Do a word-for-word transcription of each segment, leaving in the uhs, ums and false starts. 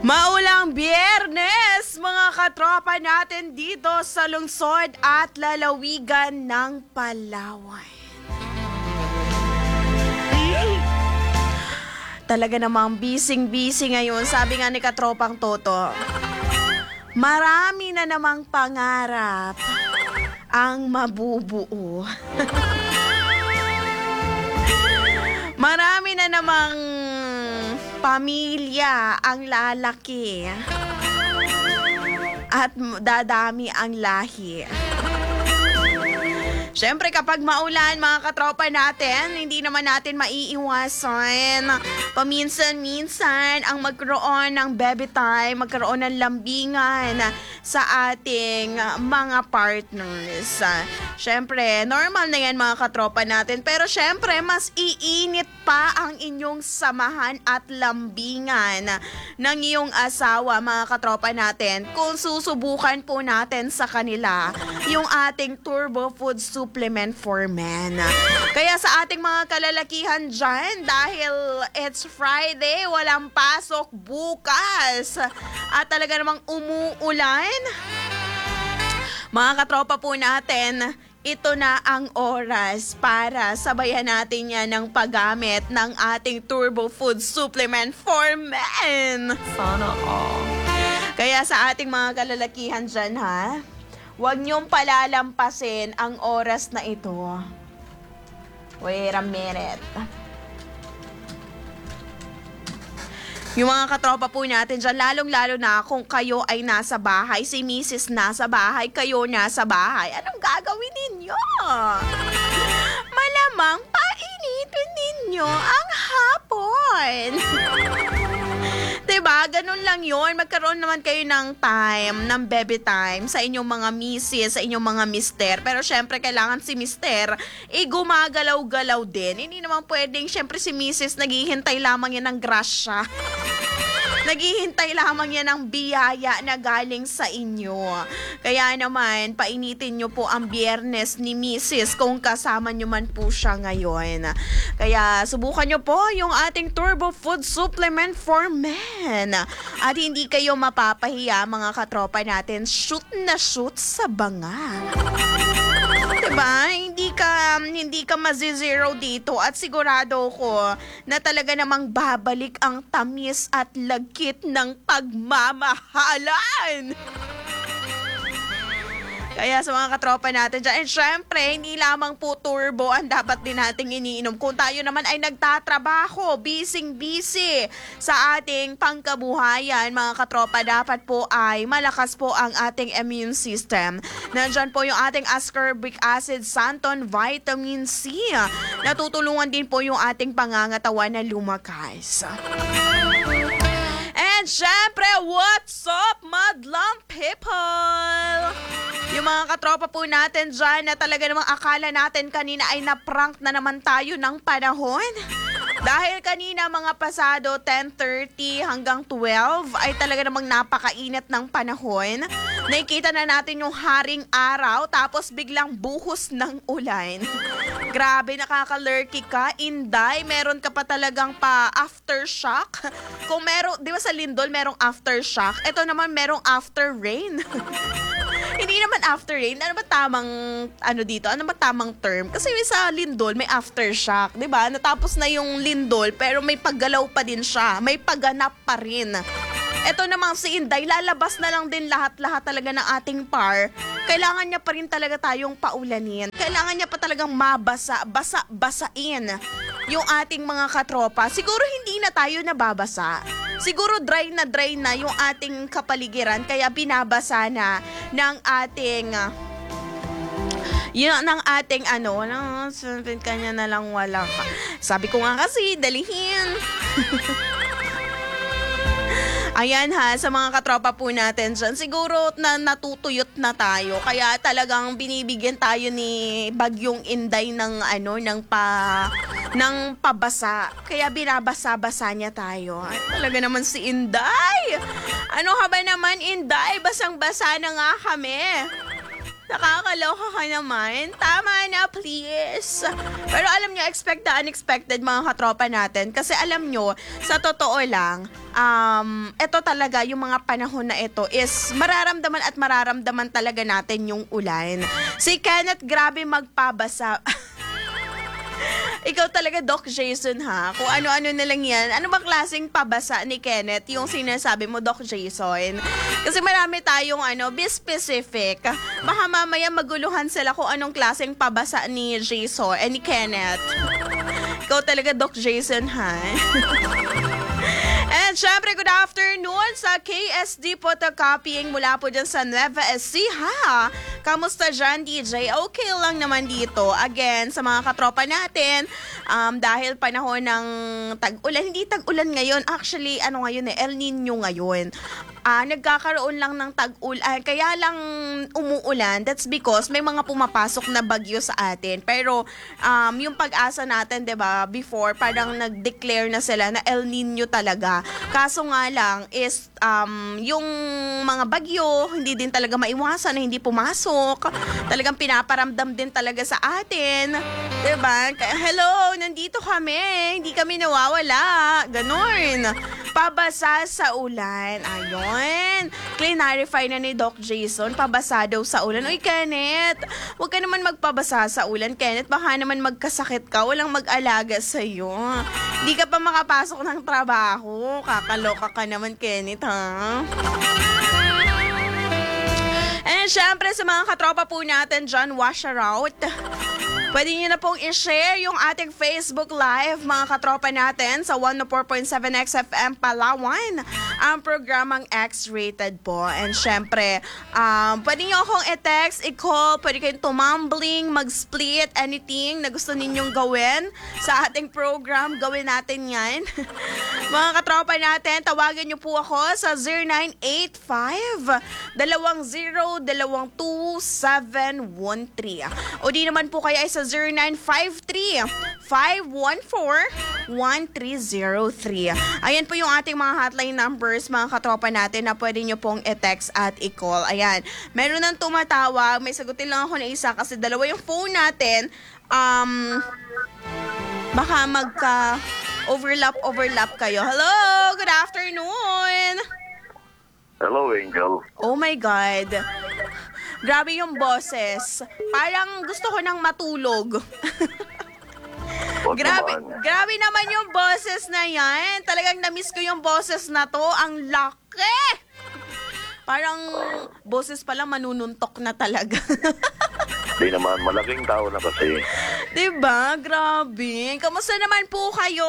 Maulang Biyernes, mga katropa natin dito sa lungsod at lalawigan ng Palawan. Talaga namang bising-busy ngayon, sabi nga ni Katropang Toto. Marami na namang pangarap ang mabubuo. Marami na namang pamilya ang lalaki at dadami ang lahi. Siyempre kapag maulan mga katropa natin, hindi naman natin maiiwasan paminsan-minsan ang magkaroon ng baby time, magkaroon ng lambingan sa ating mga partners. Siyempre, normal na yan mga katropa natin, pero siyempre mas iinit pa ang inyong samahan at lambingan ng iyong asawa mga katropa natin kung susubukan po natin sa kanila yung ating Turbo Food Supplement for Men. Kaya sa ating mga kalalakihan dyan, dahil it's Friday, walang pasok bukas at talaga namang umuulan, mga katropa po natin, ito na ang oras para sabayan natin yan ng paggamit ng ating Turbo Food Supplement for Men. Sana all. Kaya sa ating mga kalalakihan dyan ha, huwag niyong palalampasin ang oras na ito. Wait a minute. Yung mga katropa po natin dyan, lalong-lalo na kung kayo ay nasa bahay, si Missus nasa bahay, kayo nasa bahay, anong gagawin ninyo? Malamang painitin ninyo ang hapon. Diba? Ganun lang yun. Magkaroon naman kayo ng time, ng baby time sa inyong mga misis, sa inyong mga mister. Pero syempre, kailangan si mister, eh, gumagalaw-galaw din. Hindi naman pwedeng, syempre si misis, naghihintay lamang yan ng grasya. Naghihintay lamang yan ng biyaya na galing sa inyo. Kaya naman, painitin nyo po ang Biyernes ni Missus kung kasama nyo man po siya ngayon. Kaya subukan nyo po yung ating Turbo Food Supplement for Men. At hindi kayo mapapahiya mga katropa natin, shoot na shoot sa banga. Diba? Hindi ka, hindi ka mazi-zero dito at sigurado ko na talaga namang babalik ang tamis at lagkit ng pagmamahalan. Kaya sa mga katropa natin dyan, and syempre, hindi lamang po turbo ang dapat din nating iniinom. Kung tayo naman ay nagtatrabaho, busy-busy sa ating pangkabuhayan, mga katropa, dapat po ay malakas po ang ating immune system. Nandyan po yung ating ascorbic acid, xanthan, vitamin C. Natutulungan din po yung ating pangangatawan na lumakas. And syempre, what's up, madlang people? Yung mga katropa po natin dyan na talaga namang akala natin kanina ay na-prank na naman tayo ng panahon. Dahil kanina mga pasado ten thirty hanggang twelve ay talaga namang napakainit ng panahon. Nakikita na natin yung haring araw tapos biglang buhos ng ulan. Grabe, nakaka-lurky ka. Inday, meron ka pa talagang pa aftershock. Kung meron, di ba sa lindol merong aftershock? Ito naman merong after rain. Hindi naman after rain. Ano ba tamang, ano dito? Ano ba tamang term? Kasi sa lindol, may aftershock. Diba? Natapos na yung lindol, pero may paggalaw pa din siya. May pagganap pa rin. Ito namang si Inday, lalabas na lang din lahat-lahat talaga ng ating par. Kailangan niya pa rin talaga tayong paulanin. Kailangan niya pa talagang mabasa, basa-basain yung ating mga katropa. Siguro hindi na tayo nababasa. Siguro dry na dry na yung ating kapaligiran kaya binabasa na ng ating uh, yun ng ating ano, ano sabihin kanya na lang wala ka. Sabi ko nga kasi, dalihin. Ayan ha, sa mga katropa po natin dyan, siguro na natutuyot na tayo. Kaya talagang binibigyan tayo ni Bagyong Inday ng ano, ng pa ng pabasa. Kaya binabasa-basa niya tayo. Ay, talaga naman si Inday. Ano ka ba naman, Inday? Basang-basa na nga kami. Nakakaloka ka naman. Tama na, please. Pero alam nyo, expect the unexpected mga katropa natin. Kasi alam nyo, sa totoo lang, um, ito talaga, yung mga panahon na ito is mararamdaman at mararamdaman talaga natin yung ulan. Si Kenneth, grabe magpabasa. Ikaw talaga, Doc Jason, ha? Kung ano-ano na lang yan. Ano bang klaseng pabasa ni Kenneth yung sinasabi mo, Doc Jason? Kasi marami tayong, ano, be specific. Baka mamaya maguluhan sila kung anong klaseng pabasa ni Jason, eh, ni Kenneth. Ikaw talaga, Doc Jason, ha? And syempre, good afternoon sa K S D Photocopying mula po dyan sa Nueva Ecija. Kamusta dyan, D J? Okay lang naman dito. Again, sa mga katropa natin, um, dahil panahon ng tag-ulan, hindi tag-ulan ngayon. Actually, ano ngayon eh, El Nino ngayon. Ah, nagkakaroon lang ng tag-ulan. Kaya lang umuulan. That's because may mga pumapasok na bagyo sa atin. Pero um, yung pag-asa natin, 'di ba, before parang nag-declare na sila na El Nino talaga. Kaso nga lang is um, yung mga bagyo hindi din talaga maiwasan na hindi pumasok. Talagang pinaparamdam din talaga sa atin. 'Di ba? Hello, nandito kami. Hindi kami nawawala. Ganon. Pabasa sa ulan. Ayun. Clarify na ni Doc Jason. Pabasa daw sa ulan. Uy, Kenneth, huwag ka naman magpabasa sa ulan, Kenneth. Baka naman magkasakit ka. Walang mag-alaga sa'yo. Hindi ka pa makapasok ng trabaho. Kakaloka ka naman, Kenneth, ha? And syempre, sa mga katropa po natin dyan, wash out. Pwede nyo na pong i-share yung ating Facebook Live, mga katropa natin, sa one oh four point seven X F M Palawan, ang programang X-rated po. And syempre, um, pwede nyo akong i-text, i-call, pwede kayong tumambling, mag-split, anything na gusto ninyong gawin sa ating program, gawin natin yan. Mga katropa natin, tawagan nyo po ako sa zero nine eight five, two zero, two two, seven one three. O di naman po kayo ay sa zero nine five three, five one four, one three zero three. Ayan po yung ating mga hotline numbers, mga katropa natin, na pwede nyo pong i-text at i-call. Ayan, meron nang tumatawag, may sagutin lang ako na isa kasi dalawa yung phone natin. Um, baka magka overlap overlap kayo. Hello, good afternoon. Hello, Angel. Oh my God. Grabe yung boses. Parang gusto ko nang matulog. grabe, naman. grabe naman yung boses na yan. Talagang na-miss ko yung boses na to. Ang laki! Parang boses pala manununtok na talaga. Di naman, malaking tao na kasi. Diba? Grabe. Kamusta naman po kayo?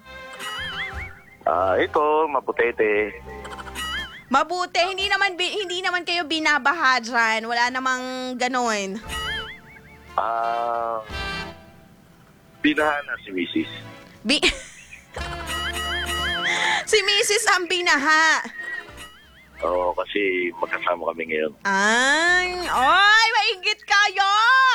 Ah, ito, maputete. Mabuti, hindi naman bi- hindi naman kayo binabaha dyan. Wala namang ganon. Ah, binahan na si Missus Bi- si Missus ang binaha. Oo, kasi magkasama kami ngayon. Ay, ay, maingit kayo!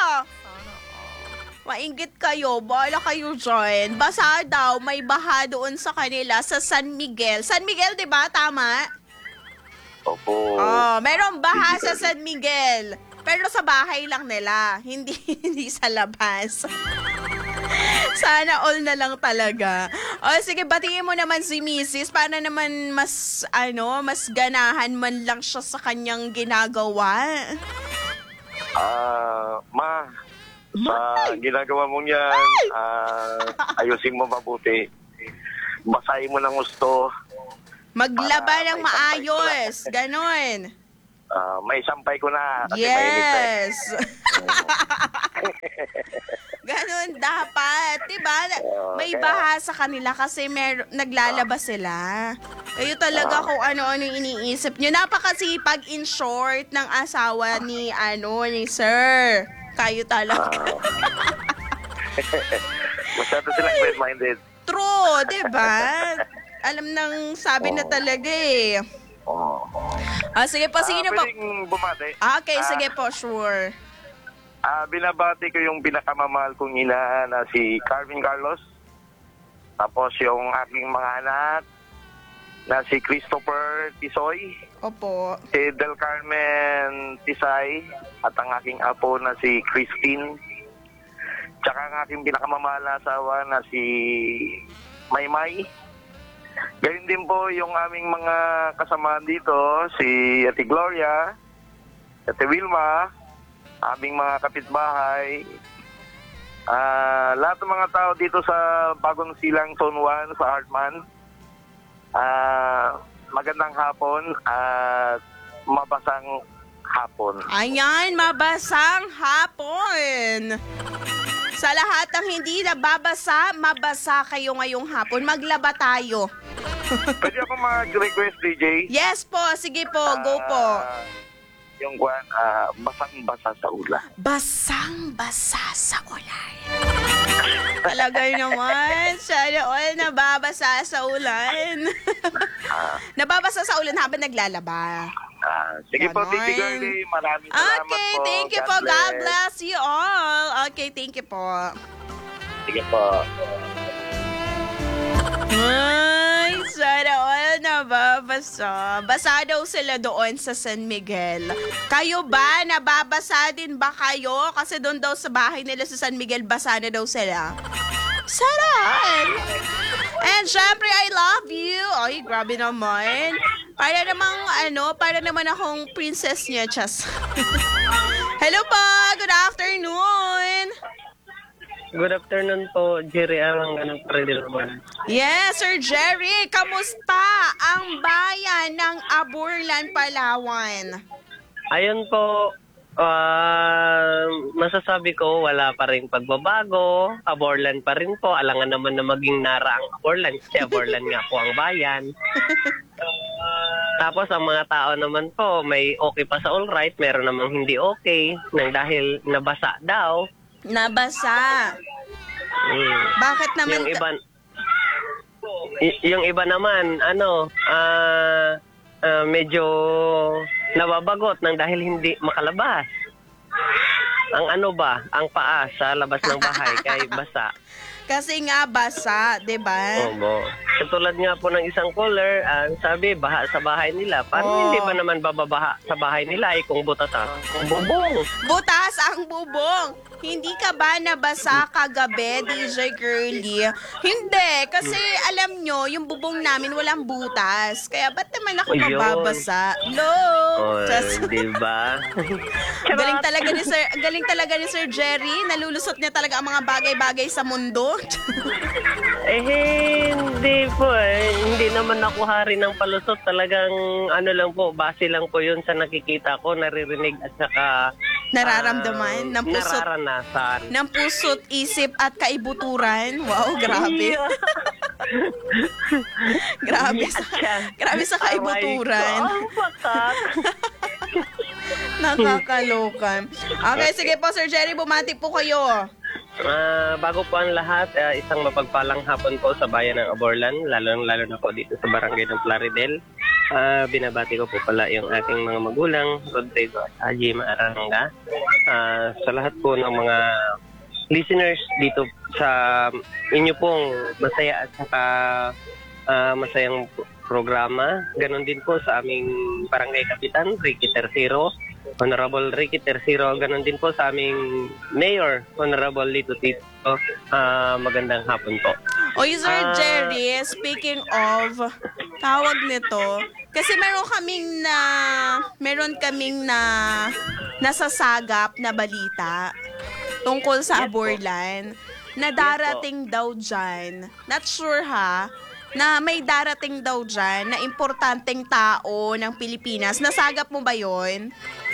Maingit kayo, bahala kayo dyan. Basa daw, may baha doon sa kanila sa San Miguel. San Miguel, di ba? Tama? Opo. Oh, merong baha sa San Miguel. Pero sa bahay lang nila, hindi hindi sa labas. Sana all na lang talaga. O sige, batiin mo naman si Missus para naman mas ano, mas ganahan man lang siya sa kanyang ginagawa. Ah, ma, sa ginagawa mong yan, ah, ayusin mo mabuti. Basahin mo ng gusto. Maglaba Para ng may maayos. Ganon. Ah, may sampay ko na kasi mainit na eh. Yes. Ganon dapat. Diba? May kaya- baha sa kanila kasi mer- naglalaba sila. Kayo talaga kung ano-ano yung iniisip nyo. Napakasipag in short ng asawa ni ano ni Sir. Kayo talaga. Masyado silang well-minded. True, diba? Alam nang sabi na talaga eh. Oo. Ah, sige po, sino ah, po? pwedeng bumati. Ah, okay, Ah, sige po, sure. Ah, binabati ko yung pinakamamahal kong ina na si Carvin Carlos. Tapos yung aking mga anak na si Christopher, Tisoy, Opo. si Del Carmen Tisay, at ang aking apo na si Christine, tsaka ang aking pinakamamahal na asawa na si Maymay. Gayun din po yung aming mga kasamahan dito, si Ate Gloria, Ate Wilma, aming mga kapitbahay, ah lahat ng mga tao dito sa Bagong Silang Zone one sa Hartman. Ah, magandang hapon at mabasang hapon. Ayan, mabasang hapon. Sa lahat ng hindi nababasa, mabasa kayo ngayong hapon. Maglaba tayo. Pwede ako mag-request, D J? Yes po, sige po, go po. Ah, yung kwan, ah, basang-basa sa ulan. Basang-basa sa ulan. Talaga naman, sana all nababasa sa ulan. Nababasa sa ulan habang naglalaba. Ah, sige po, Ganon. Titi Girlie. Maraming salamat Okay, po. thank you po. God bless you all. Okay, thank you po. Sige po. Ay, sana all nababasa. Basa daw sila doon sa San Miguel. Kayo ba? Nababasa din ba kayo? Kasi doon daw sa bahay nila sa San Miguel, basa na daw sila. Sana all. And syempre, I love you. Ay, grabe naman. Para namang, ano, para naman akong princess niya, Chas. Hello po, good afternoon. Good afternoon po, Jerry Arang, ganang Freddy Roman. Yes, Sir Jerry, kamusta ang bayan ng Aburlan, Palawan? Ayun po, ah, masasabi ko wala pa rin pagbabago, Aborlan pa rin po, alangan naman na maging Nara ang Aborlan, kasi Aborlan nga po ang bayan. Tapos ang mga tao naman po, may okay pa sa alright, meron namang hindi okay, nang dahil nabasa daw. Nabasa. Mm. Bakit naman? Yung iba, y- yung iba naman, ano, ah, ah, medyo nababagot nang dahil hindi makalabas. Ang ano ba, ang paa sa labas ng bahay kay basa. Kasi nga basa, 'di ba? Obo. Katulad nga po ng isang caller, ang sabi, baha sa bahay nila. Paano Oh. hindi ba naman bababaha sa bahay nila ay kung butas ang bubong? Butas ang bubong. Hindi ka ba nabasa kagabi, D J Girlie? Hindi, kasi alam nyo, yung bubong namin walang butas. Kaya ba't naman ako Ayun. mababasa? No! Oh, Just- di ba? Ang galing talaga ni Sir, ang galing talaga ni Sir Jerry. Nalulusot niya talaga ang mga bagay-bagay sa mundo. Eh, hindi po eh. Hindi naman ako hari ng palusot. Talagang ano lang po, base lang po yun sa nakikita ko, naririnig at saka Nararamdaman ah, ng puso't nararanasan. ng puso't isip at kaibuturan. Wow, grabe. Grabe sa, grabe sa kaibuturan. Aray ko, ang pakat. Nakakaloka. Okay, sige po Sir Jerry, bumati po kayo. Ah, bago po ang lahat, ah, isang mapagpalang hapon po sa bayan ng Aborlan, lalo-lalo na po dito sa barangay ng Plaridel. Ah, binabati ko po pala yung aking mga magulang, Rodrigo at Haji Maaranga. Ah, sa lahat po ng mga listeners dito sa inyo pong masaya at saka ah, masayang programa. Ganon din po sa aming barangay kapitan, Ricky Tercero, Honorable Ricky Tercero. Ganon din po sa aming Mayor, Honorable Lito Tito. Ah, magandang hapon po. Oy, Sir Ah. Jerry, speaking of, tawag nito, kasi meron kaming na, meron kaming na nasasagap na balita tungkol sa Yes po. Aborlan na darating daw dyan, not sure ha, na may darating daw dyan na importanteng tao ng Pilipinas. Nasagap mo ba yon?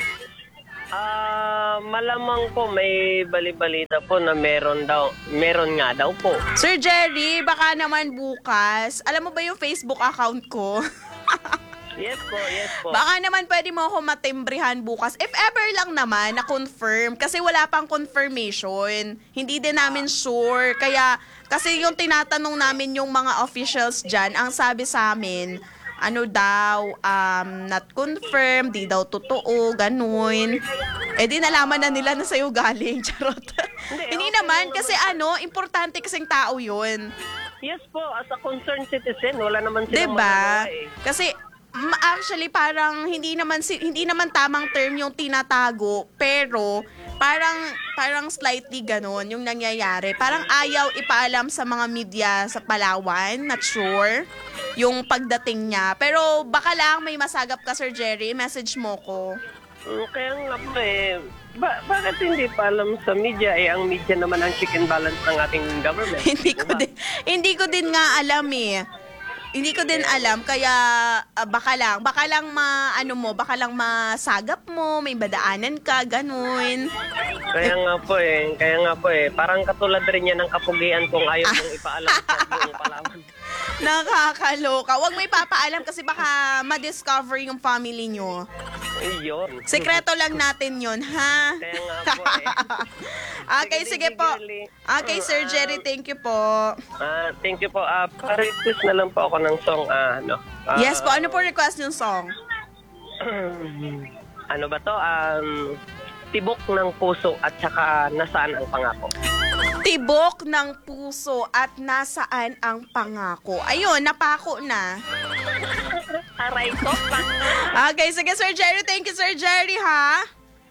Ah, malamang po may balibalita po na meron daw, meron nga daw po. Sir Jerry, baka naman bukas, alam mo ba yung Facebook account ko? Yes po, yes po. Baka naman pwede mo ako matimbrihan bukas. If ever lang naman na confirm. Kasi wala pang confirmation. Hindi din namin sure. Kaya, kasi yung tinatanong namin yung mga officials dyan, ang sabi sa amin, ano daw, um, not confirmed, di daw totoo, ganun. Eh di nalaman na nila na sa'yo galing, charot. Hindi okay naman, naman. kasi ano, importante kasing tao yun. Yes po, as a concerned citizen, wala naman silang Diba? magagawa eh. Kasi Mm, Actually, parang hindi naman si, hindi naman tamang term yung tinatago, pero parang parang slightly ganon yung nangyayari. Parang ayaw ipaalam sa mga media sa Palawan, not sure, yung pagdating niya. Pero baka lang may masagap ka, Sir Jerry, message mo ko. Mm, Kaya nga po eh, ba- bakit hindi pa alam sa media? Eh, ang media naman ang check and balance ng ating government. hindi ko Diba? din hindi ko din nga alam eh. Hindi ko din alam kaya ah, baka lang baka lang ma ano mo, baka lang masagap mo, may badaanan ka, ganun. Kaya nga po eh, kaya nga po eh, parang katulad rin yan ng kapugian kung ayaw kong ipaalam sa buong Palawan. Nakakaloka. Huwag mo ipapaalam kasi baka ma-discover yung family nyo. Ayun. Sekreto lang natin yun, ha? Kaya nga po eh. Okay, sige po. Okay, Sir Jerry, thank you po. Ah, thank you po. Ah, pa-request na lang po ako ng song, ah, ano. Ah, Yes po, ano po request yung song? ano ba to? Um, tibok ng puso at saka nasaan ang pangako. Tibok ng puso at nasaan ang pangako. Ayun, napako na. Aray ko pa. Okay, sige Sir Jerry. Thank you, Sir Jerry, ha?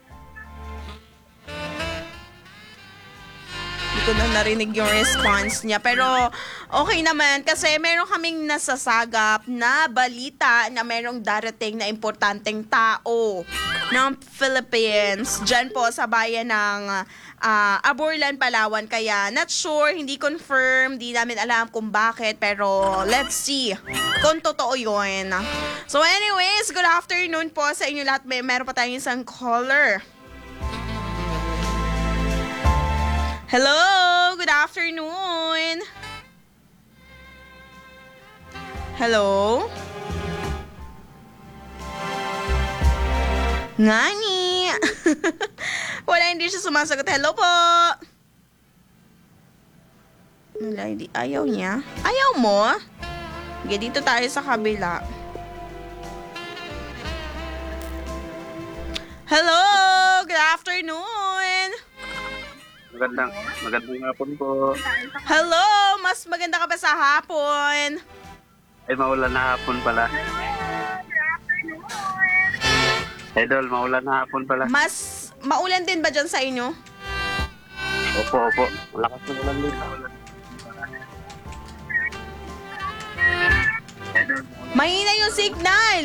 Hindi ko na narinig yung response niya. Pero okay naman kasi meron kaming nasasagap na balita na merong darating na importanteng tao ng Philippines dyan po sa bayan ng uh, Aborlan, Palawan. Kaya not sure, hindi confirm, di namin alam kung bakit. Pero let's see kung totoo yun. So anyways, good afternoon po sa inyo lahat. May meron pa tayong isang caller. Hello, good afternoon. Hello? Ngani? Wala, hindi siya sumasagot. Hello po. Wala, hindi. Ayaw niya. Ayaw mo? Sige, dito tayo sa kabila. Hello, good afternoon. Magandang, magandang hapon po. Hello, mas maganda ka ba sa hapon? Ay, maulan na hapon pala. Idol, maulan na hapon pala. Mas maulan din ba dyan sa inyo? Opo, opo. Malakas na ulan din. Mahina yung signal.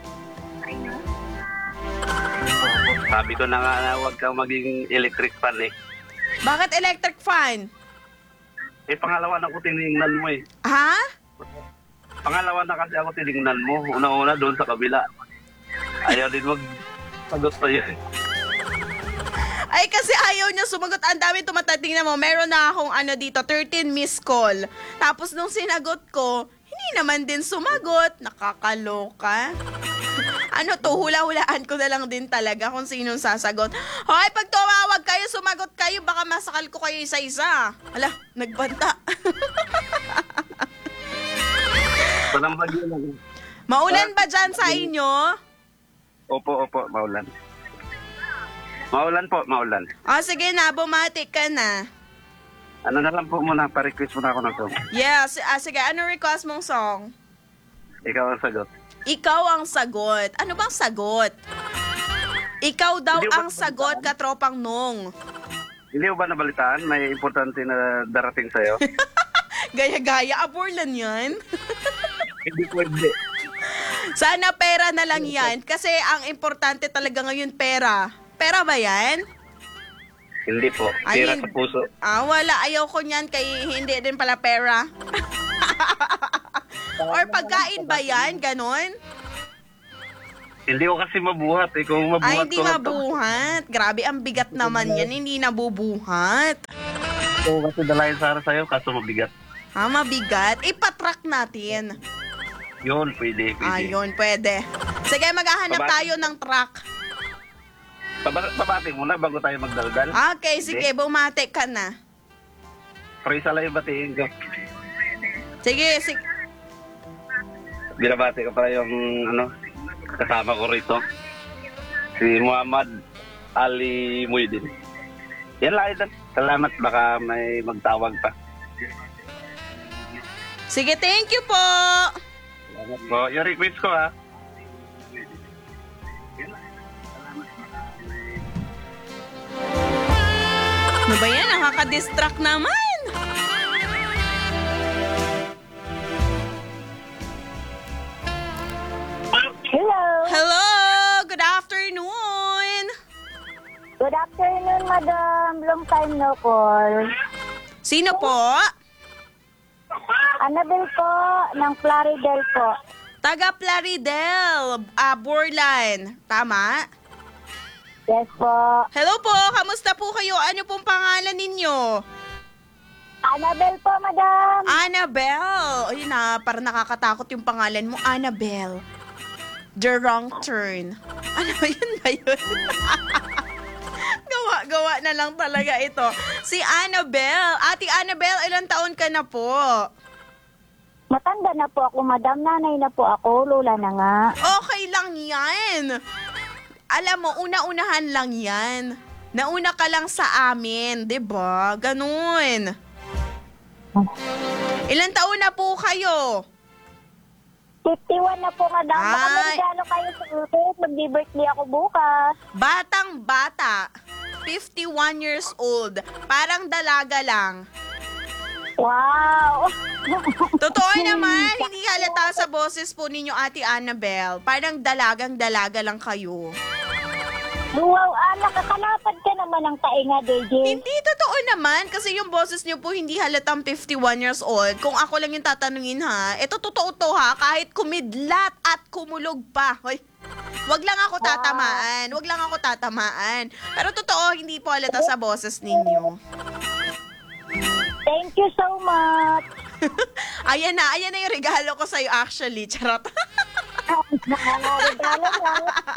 Sabi ko na nga na huwag kang maging electric fan eh. Bakit electric fan? Eh, pangalawa na ko tinignan mo eh. Ha? Pangalawa na kasi ako tinignan mo. Una-una doon sa kabila. Ayaw din mag sagot pa yun. Ay, kasi ayaw niya sumagot. Ang dami tumatating na mo. Meron na akong ano dito, thirteen missed call. Tapos nung sinagot ko, hindi naman din sumagot. Nakakaloka. Ano to, hula-hulaan ko na lang din talaga kung sinong sasagot. Hoy, pag tumawag kayo, sumagot kayo, baka masakal ko kayo isa-isa. Ala, nagbanta. Walang bagyo lang. Maulan ba dyan sa inyo? Opo, opo, maulan. Maulan po, maulan. O, sige na, bumati ka na. Ano na lang po muna, pa-request muna ako ng song. Yes, ah, sige, ano request mong song? Ikaw ang sagot. Ikaw ang sagot. Ano bang sagot? Ikaw daw Hindi ko ang ba sagot, katropang nung. Hindi mo ba nabalitaan? May importante na darating sa'yo? Gaya-gaya, aborlan yan. Hindi pwede. Sana pera na lang yan. Kasi ang importante talaga ngayon, pera. Pera ba yan? Hindi po. Ay, Tira sa puso. Ah, wala. Ayaw ko niyan kay hindi din pala pera. Or pagkain ba yan? Ganon? Hindi ko kasi mabuhat eh. Kung mabuhat Ay, hindi ko lang to. mabuhat. Grabe, ang bigat naman yan. Hindi nabubuhat. Oo, kasi dalayan sana sa'yo, kaso mabigat. Ah, mabigat. Ipatrack natin. Yun, pwede, pwede. Ayun, pwede. Sige, maghahanap Babati. tayo ng truck. Paba- Pabating muna bago tayo magdalgal. Okay, sige, bumati ka na. Praise Allah yung batiin ko. Sige, sige. Binabati ko pala yung ano, kasama ko rito. Si Muhammad Ali Muhyiddin. Yan lang ito. Salamat, baka may magtawag pa. Sige, thank you po. Salamat po. Yung request ko ha. Ano ba yan? Nakaka-distract naman. Hello. Hello! Good afternoon! Good afternoon, madam. Long time no call. Sino po? Annabel po, ng Plaridel po. Taga Plaridel, ah, Borlan. Tama? Yes po. Hello po, kamusta po kayo? Ano pong pangalan ninyo? Annabel po, madam. Annabelle. Ay na, parang nakakatakot yung pangalan mo, Annabelle. The wrong turn. Ano ba yun ba yun? Gawa-gawa na lang talaga ito. Si Annabelle. Ate Annabelle, ilang taon ka na po? Matanda na po ako, madam. Nanay na po ako. Lola na nga. Okay lang yan. Alam mo, una-unahan lang yan. Nauna ka lang sa amin, 'di ba? Ganun. Ilang taon na po kayo? fifty-one na po, madam. Baka Ay. may regalo kayo sa ulit. Magbi-birthday ako bukas. Batang bata. fifty-one years old. Parang dalaga lang. Wow. Totoo naman, hindi halata sa boses po ninyo, Ate Annabelle. Parang dalagang-dalaga lang kayo. Wow, ah, nakakalapad ka naman ng tainga, D J. Hindi totoo naman kasi yung boses niyo po hindi halatang fifty-one years old. Kung ako lang yung tatanungin ha, ito totoo to ha, kahit kumidlat at kumulog pa. Hoy, wag lang ako tatamaan. Wag lang ako tatamaan. Pero totoo, hindi po halata sa boses ninyo. Thank you so much. Ayan na, ayan na yung regalo ko sa'yo actually. Charot. Regalo nga.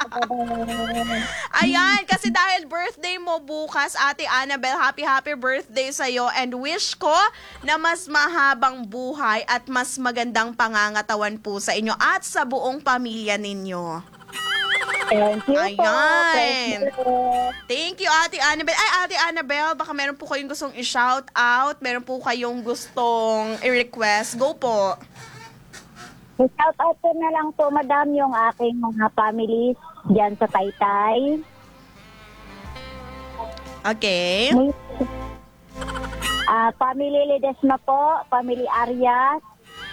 Ayan, kasi dahil birthday mo bukas, Ate Annabelle, happy happy birthday sa'yo and wish ko na mas mahabang buhay at mas magandang pangangatawan po sa inyo at sa buong pamilya ninyo. Thank you po. Ayan. Thank you. Thank you, Ate Annabelle. Ay, Ate Annabelle, baka meron po kayong gustong i-shout out, meron po kayong gustong i-request. Go po. Shout out ko na lang po, madam, yung aking mga families dyan sa Taytay. Okay. May- Ah, family Ledesma po, family Arias.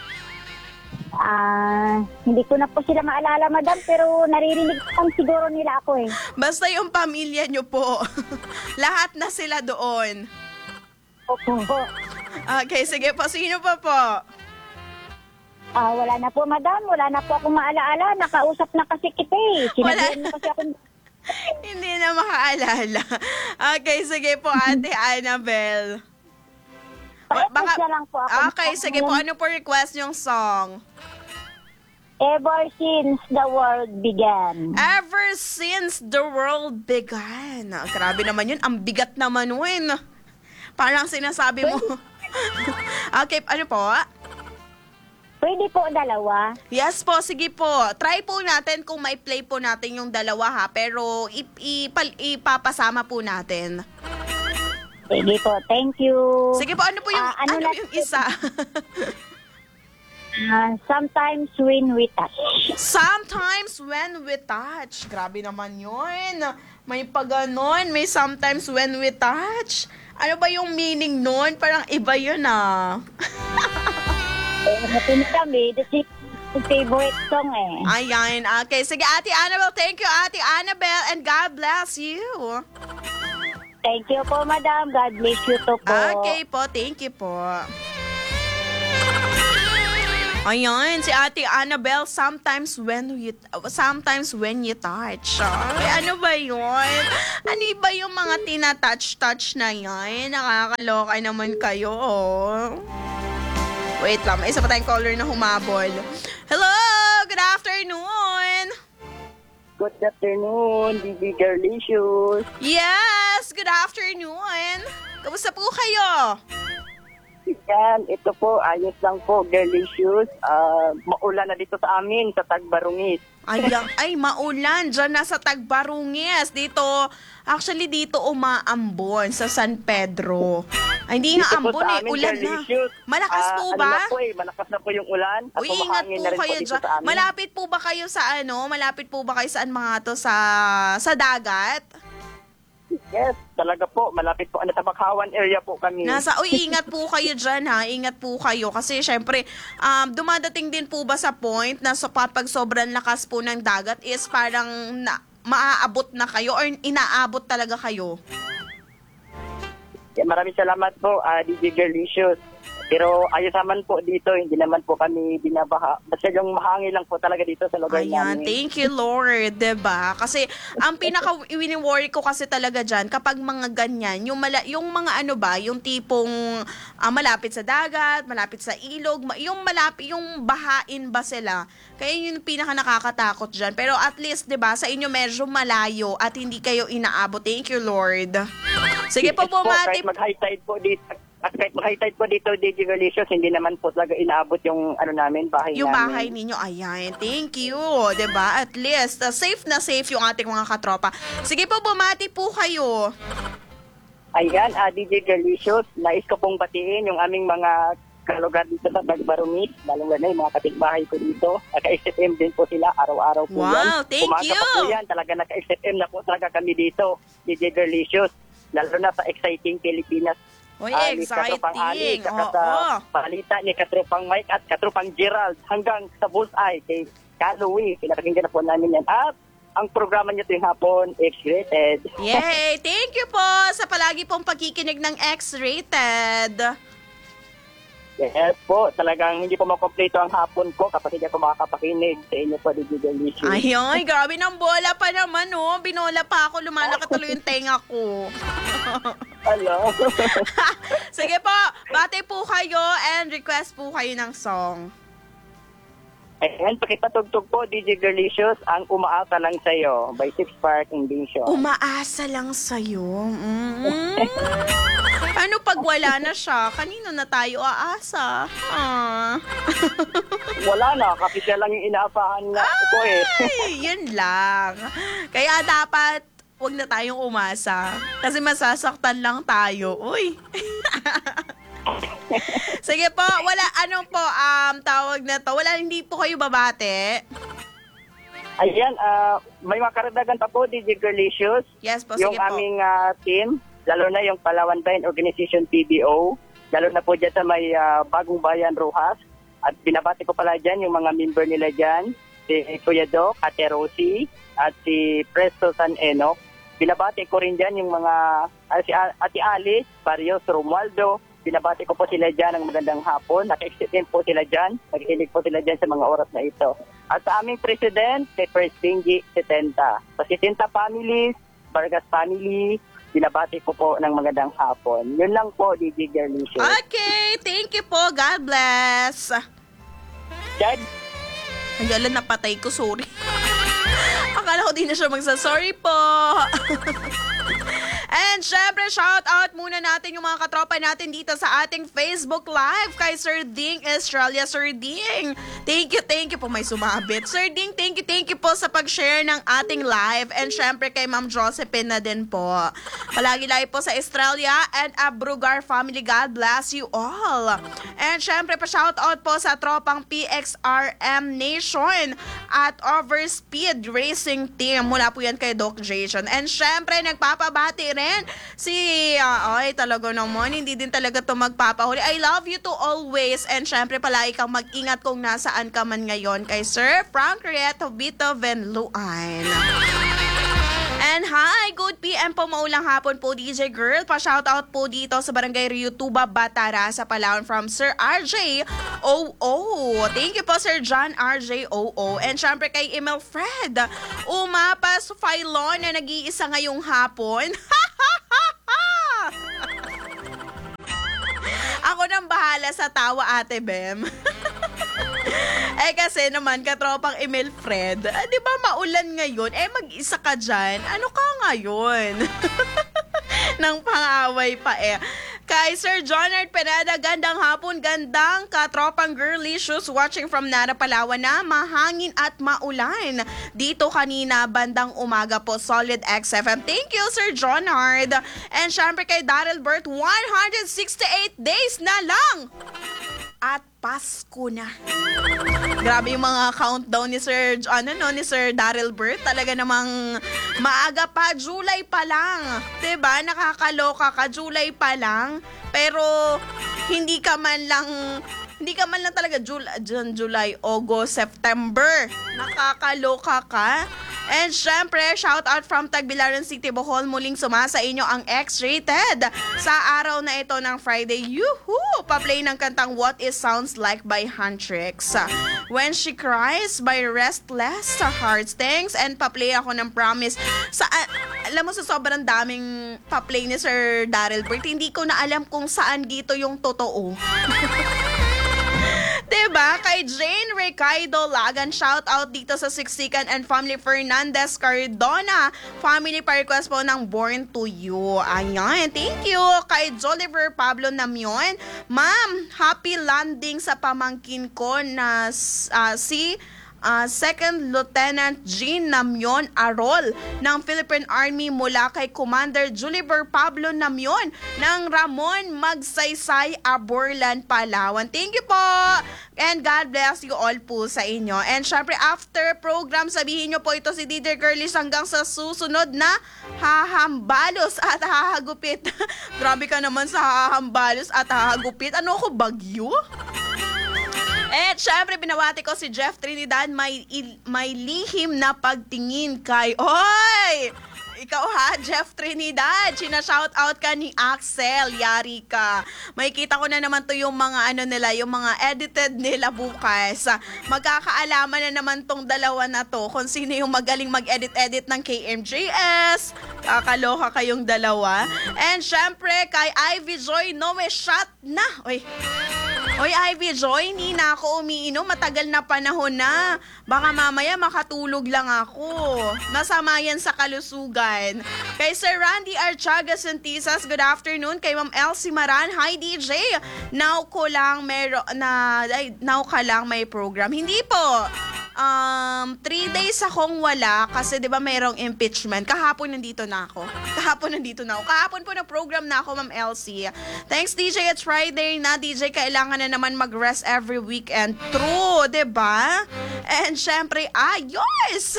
Ah, hindi ko na po sila maalala, madam, pero naririnig ko siguro nila ako eh. Basta yung pamilya nyo po. Lahat na sila doon. Opo. Okay, sige po. Sino pa po? Ah, wala na po, madam. Wala na po akong maalaala. Nakausap na kasi kita eh. Sinabihan Wala. mo kasi ako. Hindi na makaalala. Okay, sige po, Ate Annabelle. Baka, na lang po ako. Okay, sige po. Ano po request yung song? Ever since the world began. Ever since the world began. Ah, grabe naman yun. Ang bigat naman yun. Parang sinasabi mo. Okay, ano po? Pwede po dalawa. Yes po, sige po. Try po natin kung may play po natin yung dalawa ha. Pero ip, ipal, ipapasama po natin. Sige po, thank you. Sige po, ano po yung, Ah, ano, ano na- yung isa? Ah, sometimes when we touch. Sometimes when we touch. Grabe naman yun. May paganon, may sometimes when we touch. Ano ba yung meaning nun? Parang iba yun ah. Eh, natin kami, this is the favorite song eh. Ayan, okay. Sige, Ate Annabelle, thank you, Ate Annabelle, and God bless you. Thank you po, madam. God bless you too po. Okay po, thank you po. Ayan, si Ate Annabelle, sometimes when you, sometimes when you touch. Ay, ano ba yun? Ano ba yung mga tina-touch-touch na yan? Nakakaloka naman kayo, oh. Wait lang, may isa pa tayong caller na humabol. Hello, good afternoon. Good afternoon, B B Girlicious. Yes, good afternoon. Kamusta po kayo? Yan, ito po, ayos lang po, Girlicious. Ah, maulan na dito sa amin, sa Tagbarungis. Ay, ay, maulan. Diyan na sa Tagbarungis. Dito, actually dito umaambon sa San Pedro. Ay, hindi nga Dito po ambon sa eh. amin, Ulan na. Girlicious. Malakas Ah, po ano ba? na po eh, malakas na po yung ulan. At Uy, ingat humahangin po na rin kayo dito dyan. sa amin. Malapit po ba kayo sa ano? Malapit po ba kayo saan mga to? Sa, sa dagat? Yes, talaga po. Malapit po. Ano, sa Bakhawan area po kami. Nasa, uy, ingat po kayo dyan ha, ingat po kayo. Kasi syempre, um, dumadating din po ba sa point na so, kapag sobrang lakas po ng dagat is parang na, maaabot na kayo or inaabot talaga kayo? Yeah, maraming salamat po, uh, D J Girlicious. Pero ayos naman po dito, hindi naman po kami binabaha. Basta yung mahangin lang po talaga dito sa lugar Ayan, namin. thank you Lord, 'di ba? Kasi ang pinaka wini-worry ko kasi talaga diyan kapag mga ganyan, yung mala, yung mga ano ba, yung tipong ah, malapit sa dagat, malapit sa ilog, ma- yung malapit yung bahain ba sila. Kaya yun yung pinaka nakakatakot diyan. Pero at least 'di ba, sa inyo medyo malayo at hindi kayo inaabot. Thank you Lord. Sige po, Yes po, bumati. kahit mag-high tide po dito. At kahit mag-high tide po dito, D J Galicious, hindi naman po talaga inaabot yung ano namin, bahay Yung namin. bahay ninyo, ayan. Thank you. 'Di ba? At least, uh, safe na safe yung ating mga katropa. Sige po, bumati po kayo. Ayan, uh, D J Galicious, nais ko pong batiin yung aming mga kalugar dito sa Bagbarumit, lalo na yung mga kapitbahay ko dito. Naka-S F M din po sila, araw-araw po yan. Wow, thank Umaga you. pa po yan, talaga naka-S F M na po talaga kami dito, D J Galicious. Lalo na sa Exciting Pilipinas. Uy, Ah, ni Katropang Ali, exciting. saka Oo. sa balita ni Katropang Mike at Katropang Gerald hanggang sa Bullseye kay Kalowi. Pinakinggan na po namin yan. At ang programa niyo tuwing hapon, X-Rated. Yay! Thank you po sa palagi pong pagkikinig ng X-Rated. Yes po, talagang hindi po makompleto ang hapon ko kapag hindi ako makakapakinig sa inyo po, D J Galicious. Ay, ay, grabe ng bola pa naman, oh. Binola pa ako, lumalaki tuloy yung tenga ko. Hello. Sige po, bate po kayo and request po kayo ng song. Ayan, pakipatugtog po, D J Galicious, ang Umaasa Lang Sa'yo by Six Park Invasion. Umaasa lang sa'yo. Mm. Ano pag wala na siya? Kanino na tayo aasa? Ah. Wala na, kasi siya lang yung inaasahan na ko eh. Ay, yun lang. Kaya dapat wag na tayong umasa. Kasi masasaktan lang tayo. Uy. Sige po, wala, ano po, um, tawag na to. Wala, hindi po kayo babate. Ayan, ah, may mga karagdagan pa po, D J Galicious. Yes po, sige Yung po. aming ah, team, lalo na yung Palawan Bayan Organization P B O, lalo na po dyan sa may ah, Bagong Bayan Rojas. At binabati ko pala dyan yung mga member nila dyan, si Kuya Doc, Ate Rosie, at si Presto San Enoch. Binabati ko rin dyan yung mga, ah, si A- Ate Alice, Barrios, Romualdo. Binabati ko po sila dyan ng magandang hapon. Naka-extend po sila dyan. Nakikinig po sila dyan sa mga oras na ito. At sa aming president, si First Benji Setenta. Sa Setenta families, Vargas family, binabati ko po ng magandang hapon. Yun lang po, D J Galicious. Okay, thank you po. God bless. Dad, Ay, ala, napatay ko. Sorry. Akala ko di na siya magsa-sorry po. And syempre, shout out muna natin yung mga katropa natin dito sa ating Facebook Live kay Sir Ding Estralia. Sir Ding, thank you, thank you po, may sumabit. Sir Ding, thank you, thank you po sa pag-share ng ating live. And syempre kay Ma'am Josephine na din po. Palagi live po sa Estralia and Abrugar family. God bless you all. And syempre, pa-shout out po sa tropang P X R M Nation at Overspeed Racing Team. Mula po yan kay Doc Jason. And syempre, nagpapabati rin si, uh, ay talaga naman, hindi din talaga to magpapahuli. I love you to always. And syempre, palagi kang mag-ingat kung nasaan ka man ngayon kay Sir Frank Rieto Vito Venluan. And hi, good P M po, maulang hapon po, D J Girl. Pa-shoutout po dito sa Barangay Ryutuba, Batara, sa Palawan from Sir R J O O. Thank you po, Sir John R J O O. And syempre kay Emil Fred, umapas Philon na nag-iisa ngayong hapon. Ako nang bahala sa tawa, Ate Bem. Eh kasi naman, katropang Emil Fred, ah, di ba maulan ngayon? Eh mag-isa ka dyan. Ano ka ngayon? Nang pangaway pa eh. Kay Sir Jonard Pineda, gandang hapon, gandang katropang girlicious watching from Nara, Palawan na mahangin at maulan. Dito kanina, bandang umaga po, Solid X F M. Thank you, Sir Jonard. And syempre kay Daryl Burt, one hundred sixty-eight days na lang. At Pasko na. Grabe yung mga countdown ni Sir, ano no, ni Sir Daryl Burt. Talaga namang maaga pa, July pa lang. 'Di ba? Nakakaloka ka, July pa lang. Pero hindi ka man lang hindi ka man lang talaga July, July, August, September. Nakakaloka ka. And syempre, shout out from Tagbilaran City, Bohol. Muling sumasa inyo ang X-Rated sa araw na ito ng Friday. Yuhu! Pa-play ng kantang What It Sounds Like by Huntrix. When She Cries by Restless Hearts. Thanks. And pa-play ako ng Promise. Sa, uh, alam mo, sa sobrang daming pa-play ni Sir Daryl Burt, hindi ko na alam kung saan dito yung totoo. Diba? Kay Jane Ricardo Lagan, shout out dito sa Siksikan and Family Fernandez Cardona. Family pa request po ng Born to You. Ayan, thank you. Kay Joliver Pablo Namyon, Ma'am, happy landing sa pamangkin ko na uh, si Uh, Second Lieutenant Jean Namyon Arol ng Philippine Army mula kay Commander Juliver Pablo Namyon ng Ramon Magsaysay, Aborlan, Palawan. Thank you po! And God bless you all po sa inyo. And syempre, after program, sabihin nyo po ito si D J Girlies hanggang sa susunod na hahambalos at hahagupit. Grabe ka naman sa hahambalos at hahagupit. Ano ako, bagyo? At syempre, binawati ko si Jeff Trinidad, may, il, may lihim na pagtingin kay... Oy! Ikaw ha, Jeff Trinidad, sina-shout out ka ni Axel, yari ka. Makikita ko na naman to yung mga ano nila, yung mga edited nila bukas. Magkakaalaman na naman tong dalawa na to kung sino yung magaling mag-edit-edit ng K M J S. Kakaloka kayong dalawa. And syempre, kay Ivy Joy, no may shot na. Oy, Oy, Ivy Joy, hindi na ako umiinom. Matagal na panahon na. Baka mamaya makatulog lang ako. Nasama yan sa kalusugan. Kay Sir Randy Archaga Santisas, good afternoon. Kay Ma'am Elsie Maran, hi D J. Now ko lang mero, na, ay, now ka lang may program. Hindi po. Um, three days akong wala kasi 'di ba mayroong impeachment. Kahapon nandito na ako. Kahapon nandito na ako. Kahapon po na program na ako, Ma'am Elsie. Thanks D J, it's Friday na. D J, kailangan na naman mag-rest every weekend. True, 'di ba? And syempre, ayos.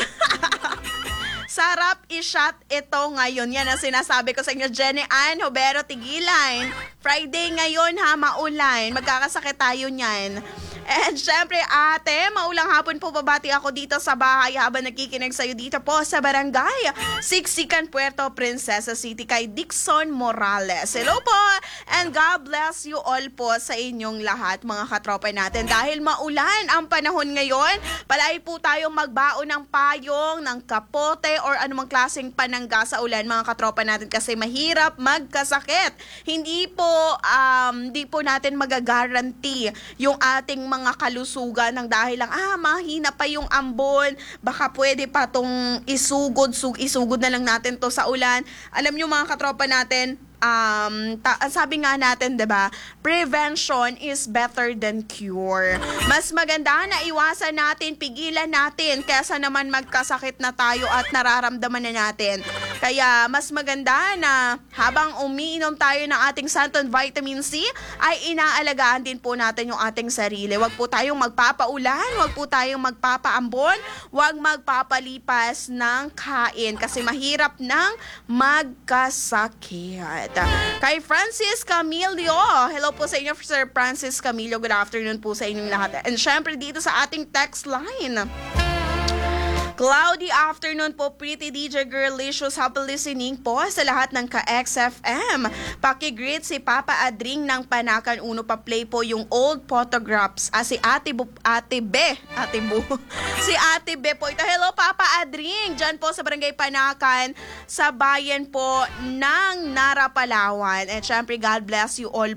Sarap i-shot ito ngayon. Yan ang sinasabi ko sa inyo. Jenny Ann Hobero Tigilan. Friday ngayon ha, maulan. Magkakasakit tayo niyan. And syempre, ate, maulang hapon po babati ako dito sa bahay habang nakikinig sa'yo dito po sa Barangay Siksikan, Puerto Princesa City kay Dixon Morales. Hello po, and God bless you all po sa inyong lahat, mga katropa natin. Dahil maulan ang panahon ngayon, palagi po tayong magbaon ng payong, ng kapote, or anumang klaseng panangga sa ulan, mga katropa natin, kasi mahirap magkasakit. Hindi po, um, hindi po natin magagaranti yung ating mga kalusugan ng dahil lang, ah, mahina pa yung ambon, baka pwede pa tong isugod, sug, isugod na lang natin to sa ulan. Alam nyo mga katropa natin, Um, ta- sabi nga natin, diba, prevention is better than cure. Mas maganda na iwasan natin, pigilan natin, kaysa naman magkasakit na tayo at nararamdaman na natin. Kaya mas maganda na habang umiinom tayo ng ating Santon Vitamin C, ay inaalagaan din po natin yung ating sarili. Huwag po tayong magpapaulan, huwag po tayong magpapaambon, huwag magpapalipas ng kain kasi mahirap nang magkasakit. Kay Francis Camilio, hello po sa inyo, Sir Francis Camilio, good afternoon po sa inyong lahat. And syempre dito sa ating text line, cloudy afternoon po, pretty D J Girlicious. Happy listening po sa lahat ng ka-X F M. Paki-greet si Papa Adring ng Panakan Uno. Pa-play po yung old photographs. Ah, si Ate, Bu, Ate Be. Ate Bu. Si Ate Be po ito. Hello, Papa Adring. Diyan po sa Barangay Panakan, sa bayan po ng Nara, Palawan. And syempre, God bless you all